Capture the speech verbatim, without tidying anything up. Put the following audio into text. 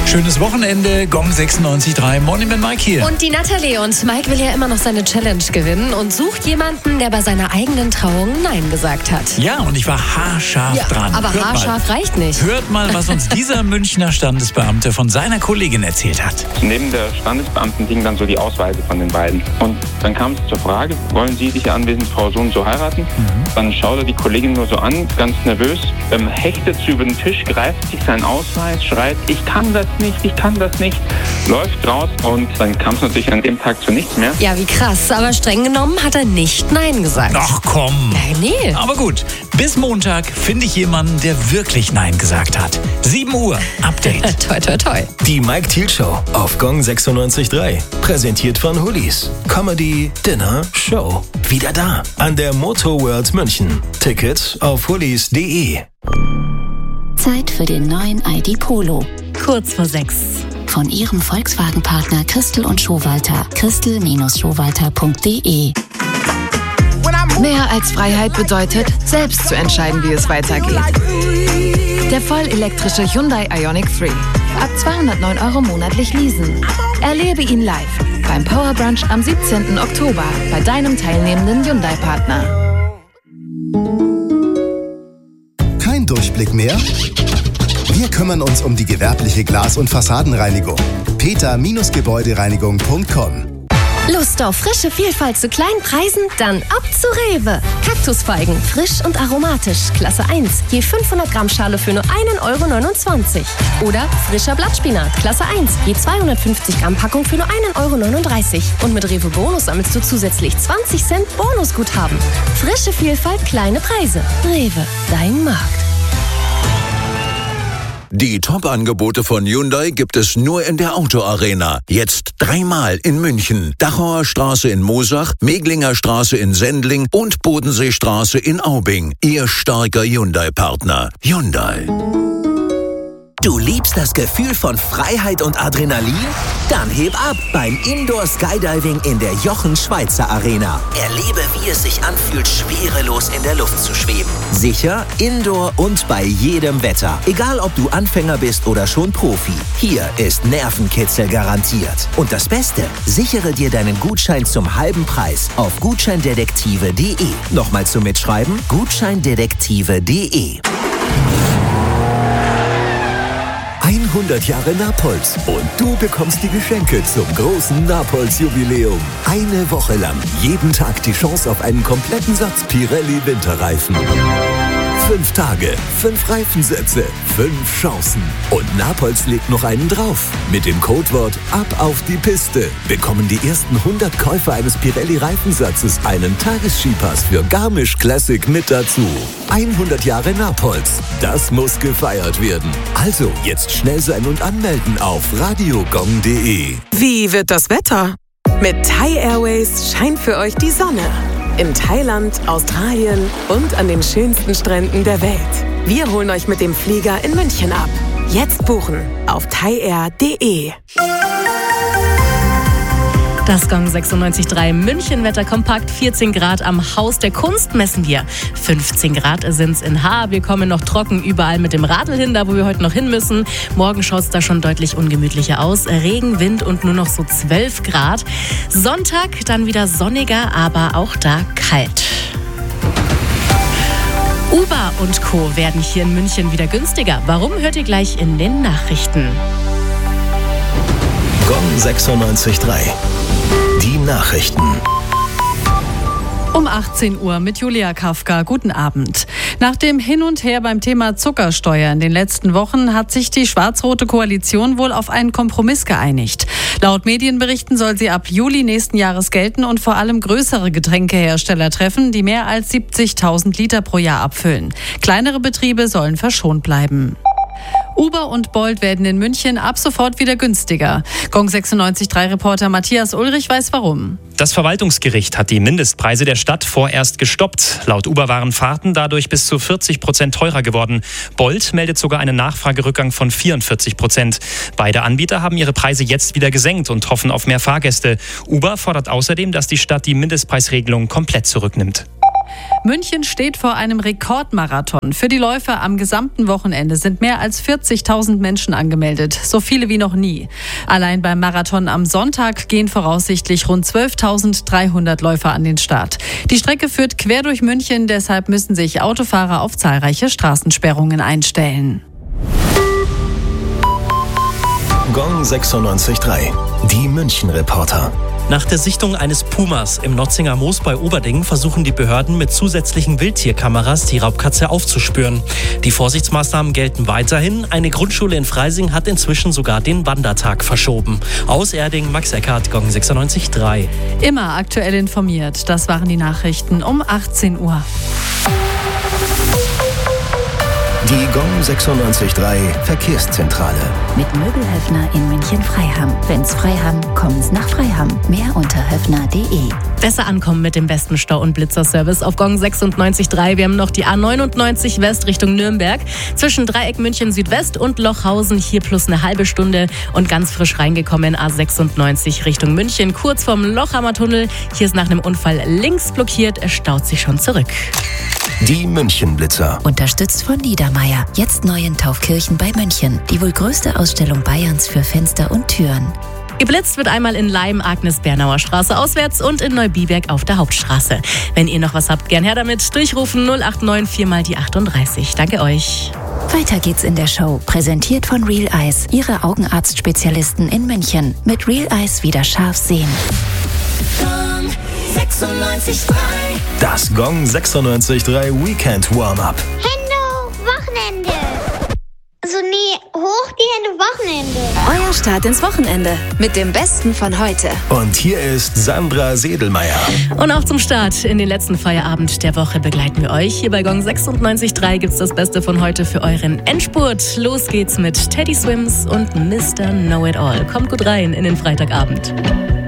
Schönes Wochenende, Gong sechsundneunzig Komma drei, Morning mit Mike hier. Und die Natalie. Und Mike will ja immer noch seine Challenge gewinnen und sucht jemanden, der bei seiner eigenen Trauung Nein gesagt hat. Ja, und ich war haarscharf ja, dran. Aber Hört haarscharf mal. reicht nicht. Hört mal, was uns dieser Münchner Standesbeamte von seiner Kollegin erzählt hat. Neben der Standesbeamten liegen dann so die Ausweise von den beiden. Und dann kam es zur Frage, wollen Sie sich anwesend Frau so und so heiraten? Mhm. Dann schaut er die Kollegin nur so an, ganz nervös, ähm, hechtet sie über den Tisch, greift sich seinen Ausweis, schreit, ich kann das nicht, ich kann das nicht, läuft raus und dann kam es natürlich an dem Tag zu nichts mehr. Ja, wie krass, aber streng genommen hat er nicht Nein gesagt. Ach komm. Ja, nee. Aber gut, bis Montag finde ich jemanden, der wirklich Nein gesagt hat. sieben Uhr, Update. toi, toi, toi. Die Mike Thiel Show auf Gong sechsundneunzig Komma drei. Präsentiert von Hullis. Comedy, Dinner, Show. Wieder da an der Motor World München. Tickets auf hullis punkt de. Zeit für den neuen I D Polo. Kurz vor sechs. Von Ihrem Volkswagen-Partner Christel und Schowalter. Christel Schowalter punkt de. Mehr als Freiheit bedeutet, selbst zu entscheiden, wie es weitergeht. Der vollelektrische Hyundai Ioniq drei. Ab zweihundertneun Euro monatlich leasen. Erlebe ihn live beim Power Brunch am siebzehnten Oktober bei deinem teilnehmenden Hyundai-Partner. Kein Durchblick mehr? Wir kümmern uns um die gewerbliche Glas- und Fassadenreinigung. peter Gebäudereinigung punkt com. Lust auf frische Vielfalt zu kleinen Preisen? Dann ab zu Rewe. Kaktusfeigen, frisch und aromatisch, Klasse eins. Je fünfhundert Gramm Schale für nur einen Euro neunundzwanzig. Oder frischer Blattspinat, Klasse eins. Je zweihundertfünfzig Gramm Packung für nur einen Euro neununddreißig. Und mit Rewe Bonus sammelst du zusätzlich zwanzig Cent Bonusguthaben. Frische Vielfalt, kleine Preise. Rewe, dein Markt. Die Top-Angebote von Hyundai gibt es nur in der Autoarena. Jetzt dreimal in München. Dachauer Straße in Moosach, Meglinger Straße in Sendling und Bodenseestraße in Aubing. Ihr starker Hyundai-Partner. Hyundai. Du liebst das Gefühl von Freiheit und Adrenalin? Dann heb ab beim Indoor Skydiving in der Jochen Schweizer Arena. Erlebe, wie es sich anfühlt, schwerelos in der Luft zu schweben. Sicher, Indoor und bei jedem Wetter. Egal, ob du Anfänger bist oder schon Profi. Hier ist Nervenkitzel garantiert. Und das Beste, sichere dir deinen Gutschein zum halben Preis auf gutscheindetektive punkt de. Nochmal zum Mitschreiben, gutscheindetektive punkt de. hundert Jahre Napolz und du bekommst die Geschenke zum großen Napolz-Jubiläum. Eine Woche lang, jeden Tag die Chance auf einen kompletten Satz Pirelli Winterreifen. Fünf Tage, fünf Reifensätze, fünf Chancen. Und Napolz legt noch einen drauf. Mit dem Codewort Ab auf die Piste bekommen die ersten hundert Käufer eines Pirelli-Reifensatzes einen Tagesskipass für Garmisch Classic mit dazu. hundert Jahre Napolz, das muss gefeiert werden. Also jetzt schnell sein und anmelden auf radiogong punkt de. Wie wird das Wetter? Mit Thai Airways scheint für euch die Sonne. In Thailand, Australien und an den schönsten Stränden der Welt. Wir holen euch mit dem Flieger in München ab. Jetzt buchen auf thaiair punkt de. Das Gong sechsundneunzig Komma drei München-Wetter kompakt, vierzehn Grad am Haus der Kunst messen wir. fünfzehn Grad sind's in Haar. Wir kommen noch trocken überall mit dem Radl hin, da wo wir heute noch hin müssen. Morgen schaut's da schon deutlich ungemütlicher aus. Regen, Wind und nur noch so zwölf Grad. Sonntag dann wieder sonniger, aber auch da kalt. Uber und Co. werden hier in München wieder günstiger. Warum, hört ihr gleich in den Nachrichten. Gong sechsundneunzig Komma drei. Die Nachrichten. Um achtzehn Uhr mit Julia Kafka. Guten Abend. Nach dem Hin und Her beim Thema Zuckersteuer in den letzten Wochen hat sich die schwarz-rote Koalition wohl auf einen Kompromiss geeinigt. Laut Medienberichten soll sie ab Juli nächsten Jahres gelten und vor allem größere Getränkehersteller treffen, die mehr als siebzigtausend Liter pro Jahr abfüllen. Kleinere Betriebe sollen verschont bleiben. Uber und Bolt werden in München ab sofort wieder günstiger. Gong sechsundneunzig Komma drei Reporter Matthias Ulrich weiß warum. Das Verwaltungsgericht hat die Mindestpreise der Stadt vorerst gestoppt. Laut Uber waren Fahrten dadurch bis zu vierzig Prozent teurer geworden. Bolt meldet sogar einen Nachfragerückgang von vierundvierzig Prozent. Beide Anbieter haben ihre Preise jetzt wieder gesenkt und hoffen auf mehr Fahrgäste. Uber fordert außerdem, dass die Stadt die Mindestpreisregelung komplett zurücknimmt. München steht vor einem Rekordmarathon. Für die Läufer am gesamten Wochenende sind mehr als vierzigtausend Menschen angemeldet. So viele wie noch nie. Allein beim Marathon am Sonntag gehen voraussichtlich rund zwölftausenddreihundert Läufer an den Start. Die Strecke führt quer durch München, deshalb müssen sich Autofahrer auf zahlreiche Straßensperrungen einstellen. Gong sechsundneunzig Komma drei. Die München-Reporter. Nach der Sichtung eines Pumas im Notzinger Moos bei Oberding versuchen die Behörden mit zusätzlichen Wildtierkameras die Raubkatze aufzuspüren. Die Vorsichtsmaßnahmen gelten weiterhin. Eine Grundschule in Freising hat inzwischen sogar den Wandertag verschoben. Aus Erding, Max Eckhardt, Gong sechsundneunzig Komma drei. Immer aktuell informiert. Das waren die Nachrichten um achtzehn Uhr. Die Gong sechsundneunzig Komma drei Verkehrszentrale. Mit Möbelhöfner in München-Freiham. Wenn's Freiham, kommen's nach Freiham. Mehr unter höfner punkt de. Besser ankommen mit dem besten Stau- und Blitzerservice auf Gong sechsundneunzig Komma drei. Wir haben noch die A neunundneunzig West Richtung Nürnberg. Zwischen Dreieck München Südwest und Lochhausen hier plus eine halbe Stunde. Und ganz frisch reingekommen A sechsundneunzig Richtung München. Kurz vorm Lochhammer Tunnel. Hier ist nach einem Unfall links blockiert. Es staut sich schon zurück. Die München-Blitzer. Unterstützt von Niedermeyer. Jetzt neu in Taufkirchen bei München. Die wohl größte Ausstellung Bayerns für Fenster und Türen. Geblitzt wird einmal in Leim, Agnes-Bernauer Straße auswärts und in Neubiberg auf der Hauptstraße. Wenn ihr noch was habt, gern her damit. Durchrufen null acht neun vier mal die achtunddreißig. Danke euch. Weiter geht's in der Show. Präsentiert von Real Eyes. Ihre Augenarztspezialisten in München. Mit Real Eyes wieder scharf sehen. Gong sechsundneunzig Komma drei. Das Gong sechsundneunzig Komma drei Weekend Warm-Up. Hände, Wochenende. Also nee, hoch die Hände, Wochenende. Euer Start ins Wochenende mit dem Besten von heute. Und hier ist Sandra Sedelmeier. Und auch zum Start in den letzten Feierabend der Woche begleiten wir euch. Hier bei Gong sechsundneunzig Komma drei gibt's das Beste von heute für euren Endspurt. Los geht's mit Teddy Swims und Mister Know It All. Kommt gut rein in den Freitagabend.